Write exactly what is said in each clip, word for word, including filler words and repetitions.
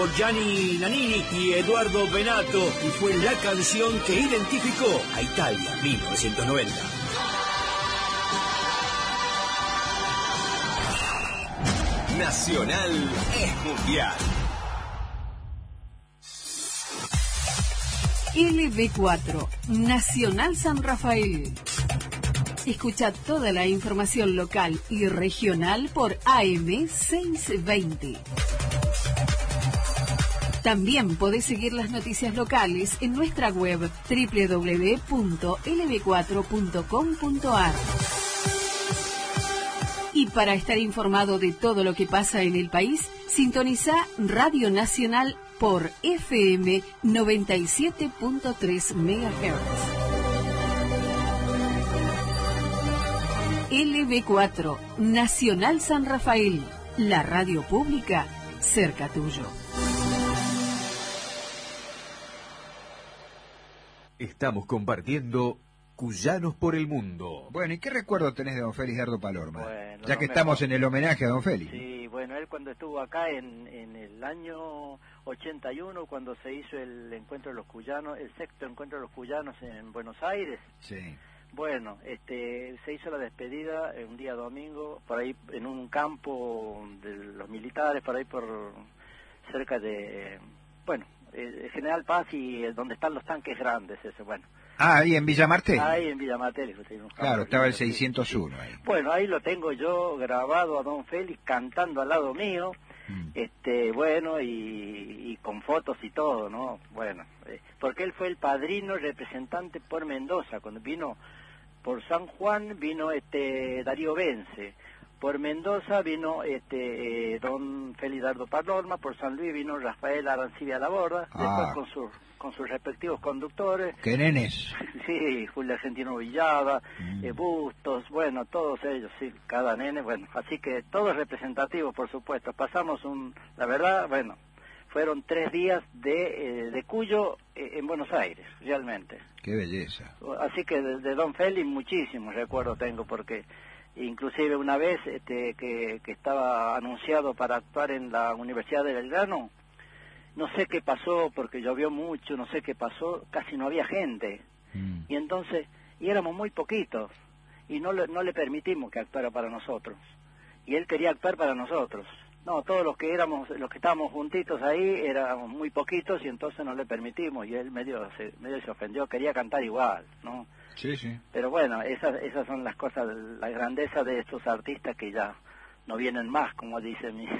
Gianni Nannini y Eduardo Benato, y fue la canción que identificó a Italia mil novecientos noventa. Nacional es mundial. L B cuatro, Nacional San Rafael. Escucha toda la información local y regional por A M seiscientos veinte. También podés seguir las noticias locales en nuestra web doble u doble u doble u punto l b cuatro punto com punto a r. Y para estar informado de todo lo que pasa en el país, sintoniza Radio Nacional por F M noventa y siete punto tres megahertz. L B cuatro, Nacional San Rafael, la radio pública cerca tuyo. Estamos compartiendo Cuyanos por el Mundo. Bueno, ¿y qué recuerdo tenés de don Félix Dardo Palorma? Bueno, ya no que me estamos acuerdo. en el homenaje a don Félix. Sí, bueno, él cuando estuvo acá en, en el año ochenta y uno, cuando se hizo el encuentro de los cuyanos, el sexto encuentro de los cuyanos en Buenos Aires. Sí. Bueno, este, se hizo la despedida un día domingo, por ahí en un campo de los militares, por ahí por cerca de, bueno, eh, General Paz y eh, donde están los tanques grandes, ese, bueno. Ah, ahí en Villa Martel. Ahí en Villa Martel. Claro, estaba el sí, seiscientos uno sí. ahí. Bueno, ahí lo tengo yo grabado a don Félix cantando al lado mío, mm. este, bueno, y, y con fotos y todo, ¿no? Bueno, eh, porque él fue el padrino representante por Mendoza, cuando vino por San Juan vino este Darío Vence, por Mendoza vino este eh, don Félix Dardo Palorma, por San Luis vino Rafael Arancibia Laborda, ah. después con sus con sus respectivos conductores. ¡Qué nenes! Sí, Julio Argentino Villada, mm. eh, Bustos, bueno, todos ellos, sí, cada nene, bueno, así que todos representativos, por supuesto. Pasamos un, la verdad, bueno, fueron tres días de, eh, de Cuyo eh, en Buenos Aires, realmente. ¡Qué belleza! Así que de, de don Félix muchísimos recuerdos tengo, porque inclusive una vez este, que, que estaba anunciado para actuar en la Universidad de Belgrano, no sé qué pasó, porque llovió mucho, no sé qué pasó, casi no había gente. Mm. Y entonces, y éramos muy poquitos, y no le, no le permitimos que actuara para nosotros. Y él quería actuar para nosotros. No, todos los que éramos, los que estábamos juntitos ahí, éramos muy poquitos, y entonces no le permitimos, y él medio se, medio se ofendió, quería cantar igual, ¿no? Sí, sí. Pero bueno, esas, esas son las cosas, la grandeza de estos artistas que ya no vienen más, como dice mi,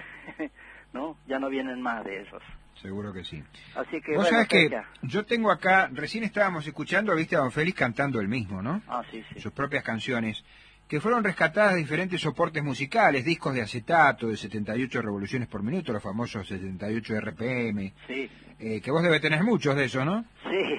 ¿no? Ya no vienen más de esos. Seguro que sí. Así que, Vos bueno, sabés que ya. yo tengo acá, recién estábamos escuchando, viste, a don Félix cantando el mismo, ¿no? Ah, sí, sí. Sus propias canciones, que fueron rescatadas de diferentes soportes musicales, discos de acetato, de setenta y ocho revoluciones por minuto, los famosos setenta y ocho R P M. Sí. Eh, que vos debes tener muchos de eso, ¿no?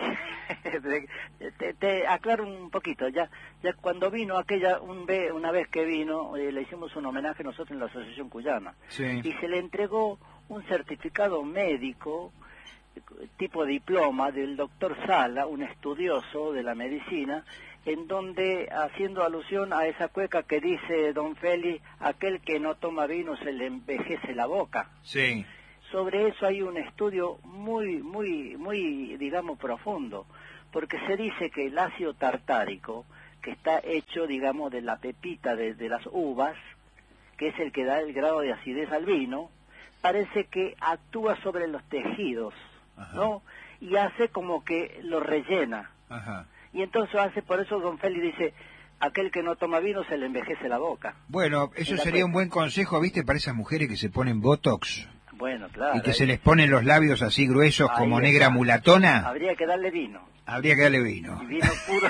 Sí. te, te aclaro un poquito, ya ya cuando vino aquella, un ve, una vez que vino, eh, le hicimos un homenaje nosotros en la Asociación Cuyana. Sí. Y se le entregó un certificado médico tipo diploma del doctor Sala, un estudioso de la medicina, en donde, haciendo alusión a esa cueca que dice don Félix, aquel que no toma vino se le envejece la boca. Sí. Sobre eso hay un estudio muy, muy, muy, digamos, profundo, porque se dice que el ácido tartárico, que está hecho, digamos, de la pepita de, de las uvas, que es el que da el grado de acidez al vino, parece que actúa sobre los tejidos, ajá, ¿no? Y hace como que lo rellena. Ajá. Y entonces hace, por eso don Félix dice, aquel que no toma vino se le envejece la boca. Bueno, eso sería un buen consejo, ¿viste? Para esas mujeres que se ponen Botox. Bueno, claro. Y que ahí se les ponen los labios así gruesos ahí como está. Negra mulatona. Habría que darle vino. Habría que darle vino. Y vino puro.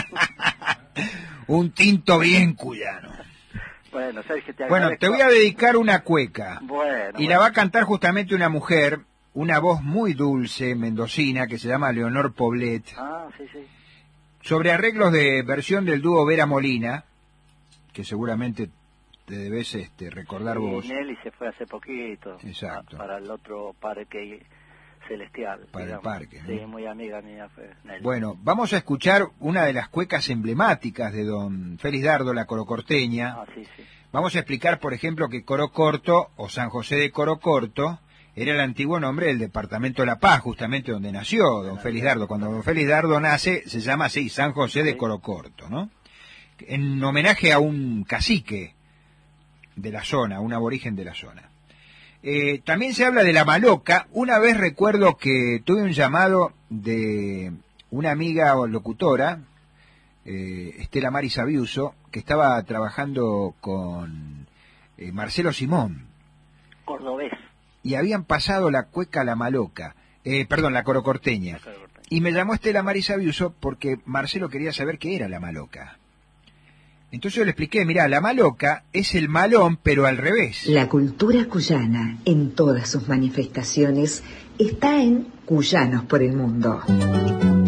Un tinto bien cuyano. Bueno, Sergio, te Bueno, te voy a dedicar una cueca. Bueno. Y bueno. la va a cantar justamente una mujer, una voz muy dulce, mendocina, que se llama Leonor Poblet. Ah, sí, sí. Sobre arreglos de versión del dúo Vera Molina, que seguramente te debes este, recordar sí, vos. Nelly se fue hace poquito. Exacto. A, para el otro parque celestial. Para digamos. el parque. Sí, ¿no? muy amiga mía fue Nelly. Bueno, vamos a escuchar una de las cuecas emblemáticas de don Félix Dardo, la corocorteña. Ah, sí, sí. Vamos a explicar, por ejemplo, que Coro Corto o San José de Coro Corto era el antiguo nombre del departamento de La Paz, justamente donde nació don Félix Dardo. Cuando don Félix Dardo nace, se llama así, San José de Corocorto, ¿no? En homenaje a un cacique de la zona, un aborigen de la zona. Eh, también se habla de la maloca. Una vez recuerdo que tuve un llamado de una amiga locutora, eh, Estela Mari Sabiuso, que estaba trabajando con eh, Marcelo Simón. Cordobés. Y habían pasado la cueca La Maloca, eh, perdón, la corocorteña. Y me llamó Estela Mari Sabiuso porque Marcelo quería saber qué era la maloca. Entonces yo le expliqué, mirá, la maloca es el malón, pero al revés. La cultura cuyana, en todas sus manifestaciones, está en Cuyanos por el Mundo.